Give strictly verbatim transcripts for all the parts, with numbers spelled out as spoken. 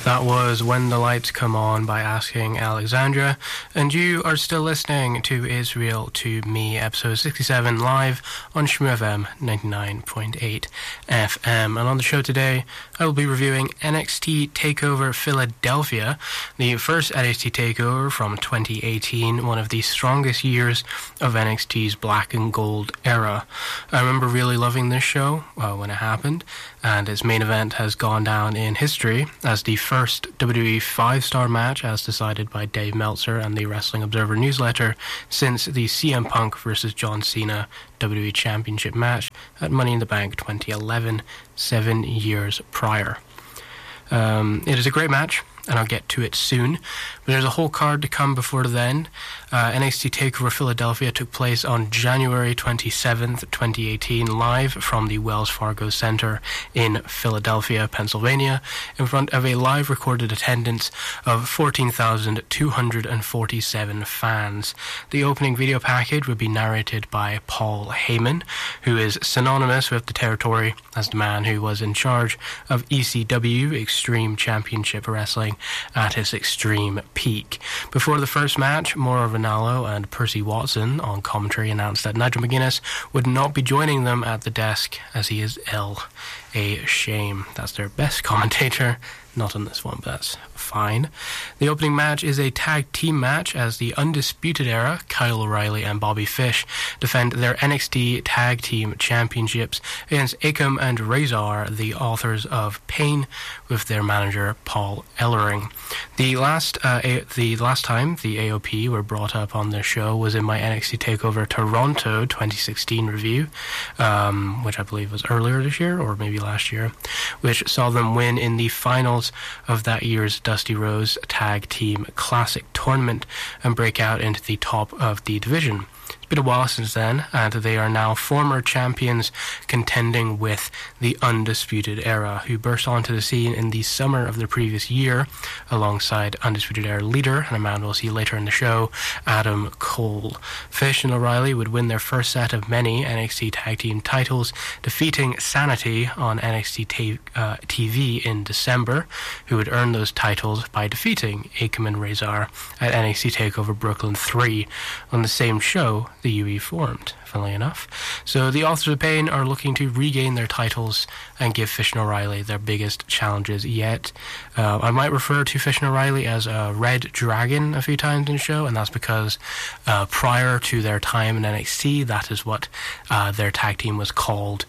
That was When the Lights Come On by Asking Alexandra, and you are still listening to Israel to Me, episode sixty-seven, live on Shmoo F M ninety-nine point eight F M. And on the show today, I will be reviewing N X T TakeOver Philadelphia, the first N X T TakeOver from twenty eighteen, one of the strongest years of N X T's black and gold era. I remember really loving this show uh, when it happened, and its main event has gone down in history as the first W W E five-star match as decided by Dave Meltzer and the Wrestling Observer newsletter since the C M Punk versus John Cena W W E Championship match at Money in the Bank twenty eleven, seven years prior. Um, it is a great match, and I'll get to it soon. But there's a whole card to come before then. Uh, N X T TakeOver Philadelphia took place on January twenty-seventh, twenty eighteen, live from the Wells Fargo Center in Philadelphia, Pennsylvania, in front of a live recorded attendance of fourteen thousand two hundred forty-seven fans. The opening video package would be narrated by Paul Heyman, who is synonymous with the territory as the man who was in charge of E C W, Extreme Championship Wrestling, at its extreme peak. Before the first match, Mauro Ranallo and Percy Watson on commentary announced that Nigel McGuinness would not be joining them at the desk as he is ill. A shame. That's their best commentator. Not on this one, but that's fine. The opening match is a tag team match as the Undisputed Era, Kyle O'Reilly and Bobby Fish, defend their N X T Tag Team Championships against Akam and Razor, the authors of Pain, with their manager Paul Ellering. The last uh, a- the last time the A O P were brought up on this show was in my N X T TakeOver Toronto twenty sixteen review, um, which I believe was earlier this year, or maybe last year, which saw them win in the finals of that year's Dusty Rose Tag Team Classic Tournament and break out into the top of the division. It's been a while since then, and they are now former champions contending with the Undisputed Era, who burst onto the scene in the summer of the previous year alongside Undisputed Era leader, and a man we'll see later in the show, Adam Cole. Fish and O'Reilly would win their first set of many N X T Tag Team titles, defeating Sanity on N X T T V in December, who would earn those titles by defeating Akam and Razor at N X T TakeOver Brooklyn three on the same show the U E formed, funnily enough. So the Authors of Pain are looking to regain their titles and give Fish and O'Reilly their biggest challenges yet. Uh, I might refer to Fish and O'Reilly as a Red Dragon a few times in the show, and that's because uh, prior to their time in N X T, that is what uh, their tag team was called.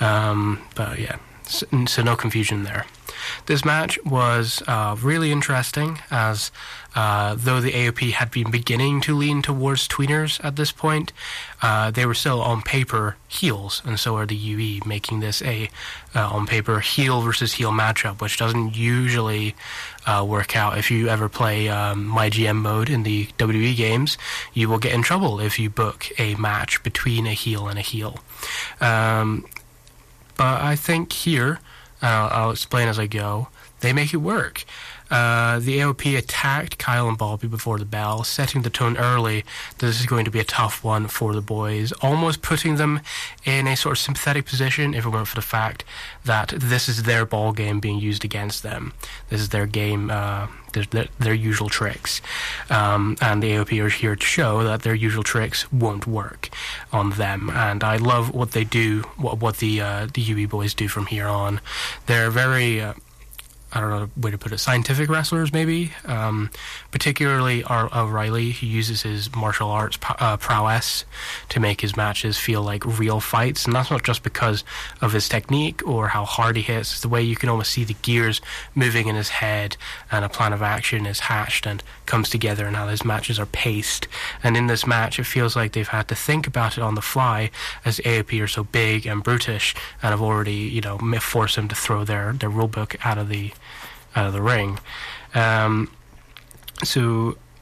Um, but yeah, so, so no confusion there. This match was uh, really interesting, as uh, though the A O P had been beginning to lean towards tweeners at this point, uh, they were still on paper heels, and so are the U E, making this a uh, on paper heel versus heel matchup, which doesn't usually uh, work out. If you ever play um, My G M mode in the W W E games, you will get in trouble if you book a match between a heel and a heel. Um, but I think here, Uh, I'll explain as I go, they make it work. Uh, the A O P attacked Kyle and Bobby before the bell, setting the tone early that this is going to be a tough one for the boys, almost putting them in a sort of sympathetic position if it weren't for the fact that this is their ball game being used against them. This is their game, uh, their, their, their usual tricks. Um, and the A O P are here to show that their usual tricks won't work on them. And I love what they do, what, what the, uh, the U E boys do from here on. They're very... Uh, I don't know the way to put it, scientific wrestlers maybe, um, particularly R- O'Reilly, who uses his martial arts p- uh, prowess to make his matches feel like real fights, and that's not just because of his technique or how hard he hits. It's the way you can almost see the gears moving in his head, and a plan of action is hatched and comes together, and how his matches are paced. And in this match, it feels like they've had to think about it on the fly, as the A O P are so big and brutish, and have already, you know, forced them to throw their, their rule book out of the out of the ring. Um, so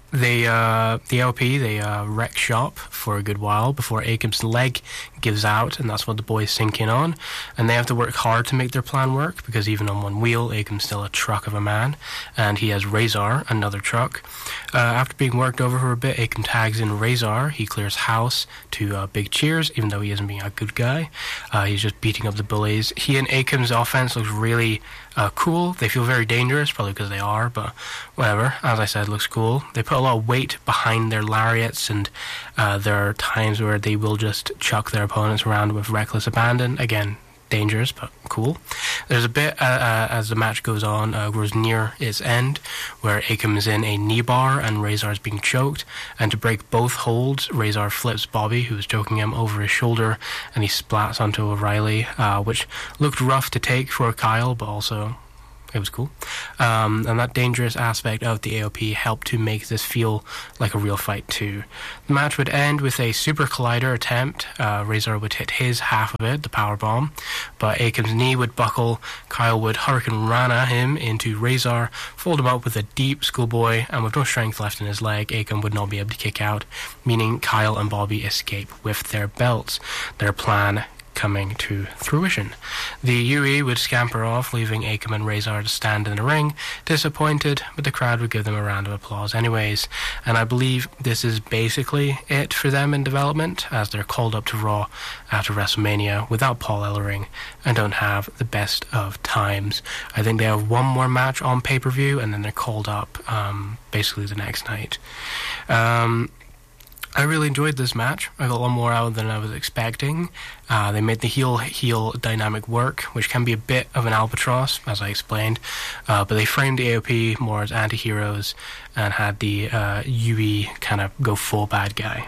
They, uh, the L P, they uh, wreck shop for a good while before Akum's leg gives out, and that's what the boys sink in on. And they have to work hard to make their plan work, because even on one wheel, Akum's still a truck of a man, and he has Razor, another truck. Uh, after being worked over for a bit, Akum tags in Razor. He clears house to uh, big cheers, even though he isn't being a good guy. Uh, he's just beating up the bullies. He and Akum's offense looks really uh, cool. They feel very dangerous, probably because they are, but whatever. As I said, looks cool. They put a lot of weight behind their lariats, and uh, there are times where they will just chuck their opponents around with reckless abandon. Again, dangerous, but cool. There's a bit uh, uh, as the match goes on, uh, grows near its end, where Akum is in a knee bar and Razor is being choked, and to break both holds, Razor flips Bobby, who is choking him, over his shoulder, and he splats onto O'Reilly, uh, which looked rough to take for Kyle, but also it was cool. Um, and that dangerous aspect of the A O P helped to make this feel like a real fight too. The match would end with a super collider attempt. Uh, Razor would hit his half of it, the power bomb, but Akum's knee would buckle. Kyle would Hurricane Rana him into Razor, fold him up with a deep schoolboy, and with no strength left in his leg, Akum would not be able to kick out, meaning Kyle and Bobby escape with their belts. Their plan coming to fruition. The U E would scamper off, leaving Akum and Razor to stand in the ring, disappointed, but the crowd would give them a round of applause anyways. And I believe this is basically it for them in development, as they're called up to Raw after WrestleMania without Paul Ellering and don't have the best of times. I think they have one more match on pay-per-view, and then they're called up um, basically the next night. Um... I really enjoyed this match. I got a lot more out than I was expecting. Uh, they made the heel-heel dynamic work, which can be a bit of an albatross, as I explained. Uh, but they framed the A O P more as anti-heroes and had the uh, U E kind of go full bad guy.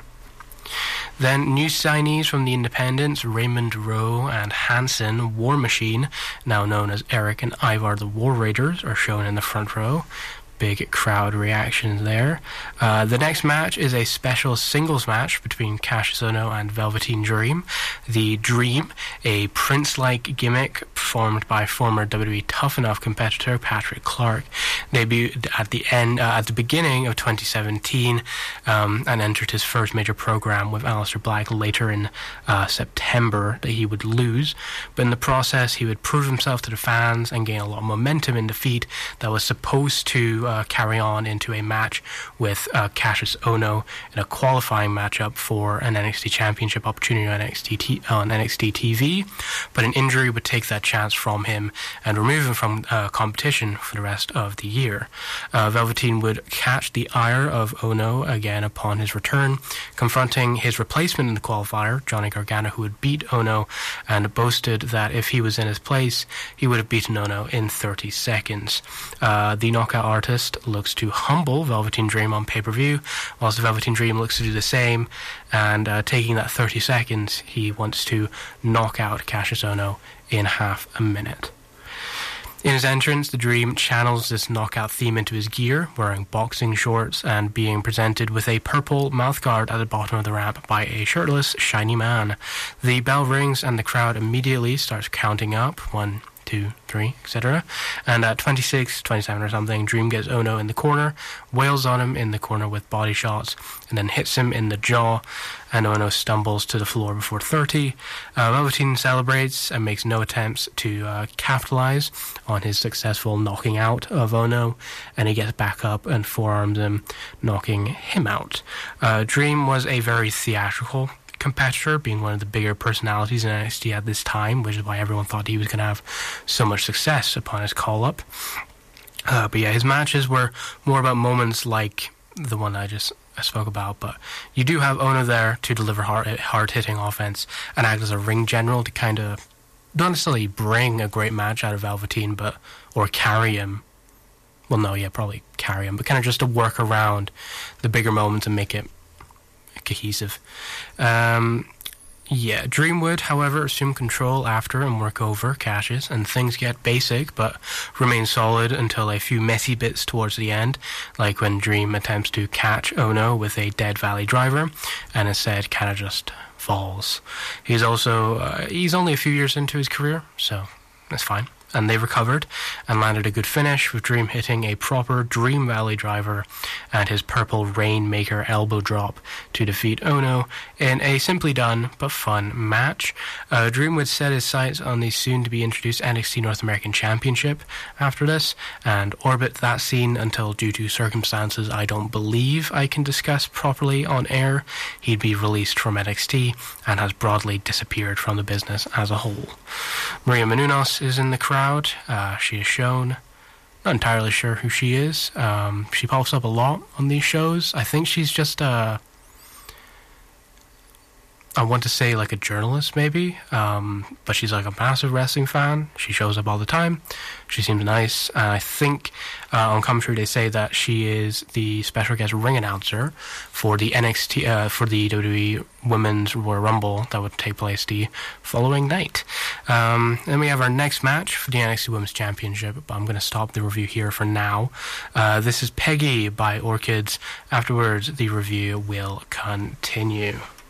Then new signees from the Independents, Raymond Rowe and Hanson War Machine, now known as Eric and Ivar the War Raiders, are shown in the front row. Big crowd reactions there. Uh, the next match is a special singles match between Cassius Ohno and Velveteen Dream. The Dream, a Prince-like gimmick performed by former W W E Tough Enough competitor Patrick Clark, debuted at the end, uh, at the beginning of twenty seventeen, um, and entered his first major program with Aleister Black later in uh, September that he would lose. But in the process, he would prove himself to the fans and gain a lot of momentum in defeat that was supposed to Uh, carry on into a match with uh, Cassius Ohno in a qualifying matchup for an N X T Championship opportunity on N X T, T- on N X T T V, but an injury would take that chance from him and remove him from uh, competition for the rest of the year. Uh, Velveteen would catch the ire of Ohno again upon his return, confronting his replacement in the qualifier, Johnny Gargano, who would beat Ohno, and boasted that if he was in his place, he would have beaten Ohno in thirty seconds. Uh, the knockout artist looks to humble Velveteen Dream on pay-per-view, whilst the Velveteen Dream looks to do the same, and uh, taking that thirty seconds, he wants to knock out Cassius Ohno in half a minute. In his entrance, the Dream channels this knockout theme into his gear, wearing boxing shorts and being presented with a purple mouthguard at the bottom of the ramp by a shirtless, shiny man. The bell rings and the crowd immediately starts counting up, one, two, three, et cetera. And at twenty-six, twenty-seven or something, Dream gets Ohno in the corner, wails on him in the corner with body shots, and then hits him in the jaw, and Ohno stumbles to the floor before thirty. Uh, Velveteen celebrates and makes no attempts to uh, capitalize on his successful knocking out of Ohno, and he gets back up and forearms him, knocking him out. Uh, Dream was a very theatrical competitor, being one of the bigger personalities in N X T at this time, which is why everyone thought he was going to have so much success upon his call-up. Uh, but yeah, his matches were more about moments like the one I just I spoke about, but you do have Ohno there to deliver hard, hard-hitting offense and act as a ring general to kind of, not necessarily bring a great match out of Velveteen, but, or carry him. Well, no, yeah, probably carry him, but kind of just to work around the bigger moments and make it cohesive. Um, yeah, Dream would, however, assume control after and work over Cassius, and things get basic, but remain solid until a few messy bits towards the end, like when Dream attempts to catch Ohno with a Dead Valley Driver, and instead kind of just falls. He's also, uh, he's only a few years into his career, so that's fine. and they recovered and landed a good finish, with Dream hitting a proper Dream Valley driver and his Purple Rainmaker elbow drop to defeat Ono in a simply done but fun match. Uh, Dream would set his sights on the soon-to-be-introduced N X T North American Championship after this, and orbit that scene until, due to circumstances I don't believe I can discuss properly on air, he'd be released from N X T and has broadly disappeared from the business as a whole. Maria Menounos is in the crowd. Uh, she is shown. Not entirely sure who she is. Um, she pops up a lot on these shows. I think she's just a... I want to say like a journalist maybe, um, but she's like a massive wrestling fan. She shows up all the time. She seems nice. And I think uh, on commentary they say that she is the special guest ring announcer for the N X T, uh, for the W W E Women's Royal Rumble that would take place the following night. Um, then we have our next match for the N X T Women's Championship, but I'm going to stop the review here for now. Uh, this is Peggy by Orchids. Afterwards, the review will continue.